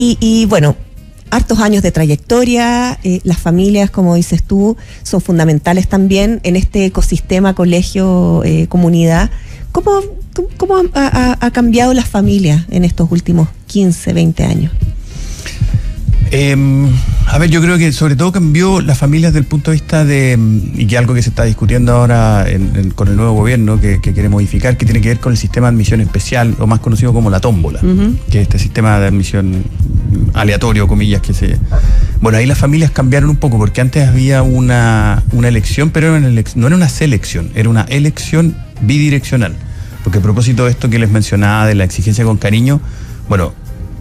Y bueno, hartos años de trayectoria, las familias, como dices tú, son fundamentales también en este ecosistema colegio, comunidad. ¿Cómo ha cambiado las familias en estos últimos 15, 20 años? A ver, yo creo que sobre todo cambió las familias desde el punto de vista y que algo que se está discutiendo ahora con el nuevo gobierno que quiere modificar, que tiene que ver con el sistema de admisión especial, o más conocido como la tómbola, que es este sistema de admisión aleatorio, comillas, Bueno, ahí las familias cambiaron un poco, porque antes había una elección, pero no era una selección, era una elección bidireccional. Porque a propósito de esto que les mencionaba, de la exigencia con cariño, bueno,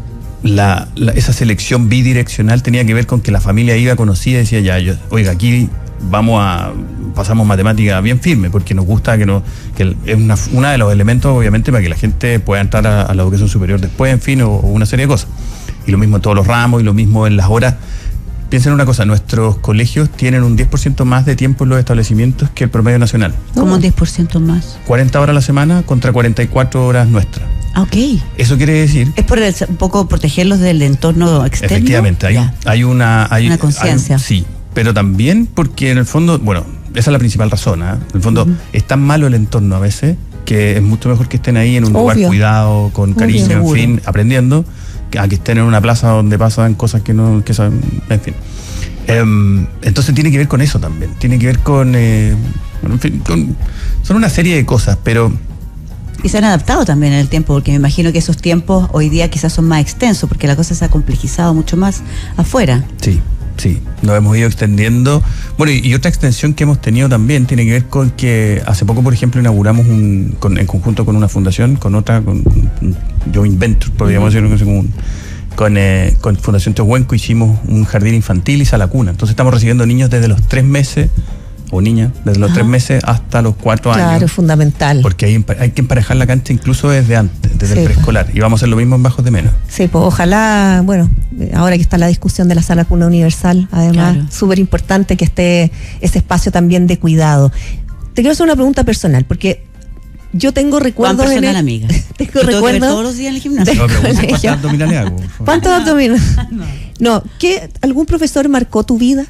esa selección bidireccional tenía que ver con que la familia iba conocida y decía, oiga, aquí pasamos matemática bien firme, porque nos gusta que es una de los elementos, obviamente, para que la gente pueda entrar a la educación superior después, en fin, o una serie de cosas. Y lo mismo en todos los ramos, y lo mismo en las horas. Piensen una cosa, nuestros colegios tienen un 10% más de tiempo en los establecimientos que el promedio nacional. ¿Cómo un 10% más? 40 horas a la semana contra 44 horas nuestras. Ok. Eso quiere decir... Es por un poco protegerlos del entorno externo. Efectivamente, hay una conciencia. Sí, pero también porque en el fondo, bueno, esa es la principal razón, En el fondo es tan malo el entorno a veces que es mucho mejor que estén ahí en un lugar cuidado, con cariño, seguro. en fin, aprendiendo, a que estén en una plaza donde pasan cosas que saben, en fin. Entonces tiene que ver con eso también, tiene que ver con, bueno, en fin, son una serie de cosas, pero... Y se han adaptado también en el tiempo, porque me imagino que esos tiempos hoy día quizás son más extensos, porque la cosa se ha complejizado mucho más afuera. Sí, nos hemos ido extendiendo. Bueno, y otra extensión que hemos tenido también tiene que ver con que hace poco, por ejemplo, inauguramos en conjunto con una fundación, con Joint Venture, podríamos decirlo, con Fundación Tehuenco, hicimos un jardín infantil y sala cuna. Entonces estamos recibiendo niños desde los 3 meses, o niñas, desde los 3 meses hasta los 4 años. Claro, fundamental. Porque hay que emparejar la cancha incluso desde antes, desde el preescolar. Y vamos a hacer lo mismo en Bajos de Mena. Sí, pues ojalá, bueno, ahora que está la discusión de la sala cuna universal, además, súper importante que esté ese espacio también de cuidado. Te quiero hacer una pregunta personal, porque yo tengo recuerdos... personal, amiga. Tengo recuerdos... todos los días en el gimnasio. No, pero ¿cuántos abdominales hago? ¿Cuántos abdominales? No, ¿algún profesor marcó tu vida?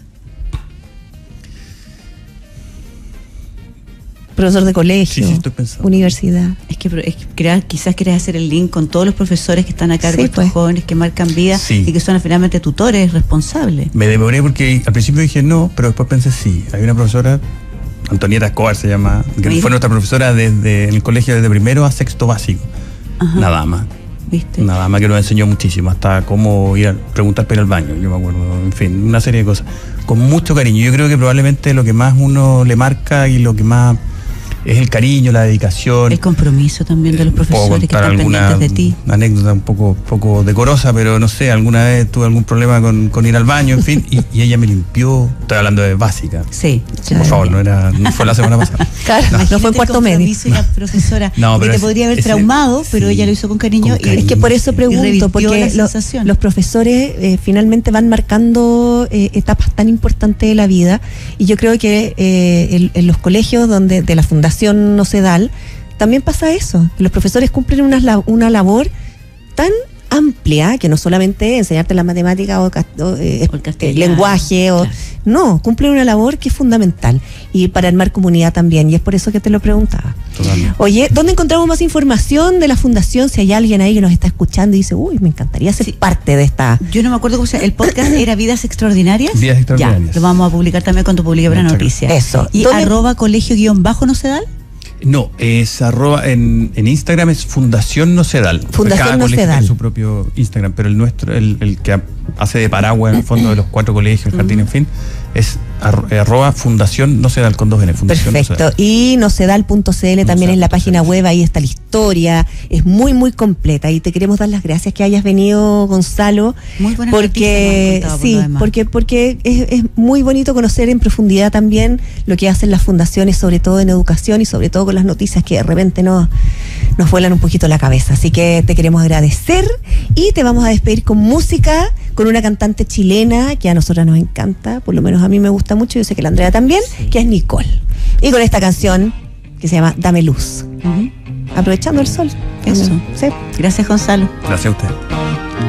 Profesor de colegio, sí, estoy pensando. Universidad. Quizás querés hacer el link con todos los profesores que están acá, con estos jóvenes que marcan vida y que son finalmente tutores responsables. Me demoré porque al principio dije no, pero después pensé sí. Hay una profesora, Antonieta Escobar se llama, que fue nuestra profesora en el colegio desde primero a sexto básico. Una dama. ¿Viste? Una dama que nos enseñó muchísimo, hasta cómo ir a preguntar para ir al baño, yo me acuerdo, en fin, una serie de cosas. Con mucho cariño. Yo creo que probablemente lo que más uno le marca y lo que más es el cariño, la dedicación. El compromiso también de los profesores que están pendientes de ti. Una anécdota un poco decorosa, pero no sé, alguna vez tuve algún problema con ir al baño, en fin, y ella me limpió. Estoy hablando de básica. Sí. Por favor, no fue la semana pasada. Claro, no fue en cuarto medio. Y la profesora que te podría haber traumado, pero ella lo hizo con cariño. Y es que por eso pregunto, porque los profesores finalmente van marcando etapas tan importantes de la vida, y yo creo que en los colegios de la Fundación Nocedal también pasa eso. Los profesores cumplen una labor tan amplia que no solamente enseñarte la matemática o el lenguaje, no, cumplen una labor que es fundamental y para armar comunidad también, y es por eso que te lo preguntaba. Totalmente. Oye, ¿dónde encontramos más información de la fundación? Si hay alguien ahí que nos está escuchando y dice, me encantaría ser parte de esta... Yo no me acuerdo cómo se llama, el podcast era Vidas Extraordinarias. Vidas Extraordinarias. Ya, lo vamos a publicar también cuando publique la noticia. Eso. ¿Y @colegio_nocedal? No, es en Instagram es Fundación Nocedal. Fundación Nocedal. Tiene su propio Instagram, pero el nuestro, el que hace de paraguas en el fondo de los 4 colegios, el jardín, en fin, es @Fundación Nocedal con 2 N. Fundación Perfecto. Nocedal. Y nocedal.cl también es la página web, ahí está la historia, es muy, muy completa. Y te queremos dar las gracias que hayas venido, Gonzalo. Muy buena porque porque es muy bonito conocer en profundidad también lo que hacen las fundaciones, sobre todo en educación y sobre todo con las noticias que de repente nos vuelan un poquito la cabeza. Así que te queremos agradecer y te vamos a despedir con música, con una cantante chilena que a nosotras nos encanta, por lo menos a mí me gusta mucho, yo sé que la Andrea también, que es Nicole. Y con esta canción que se llama Dame Luz. Aprovechando el sol. Eso. Sí. Gracias, Gonzalo. Gracias a usted.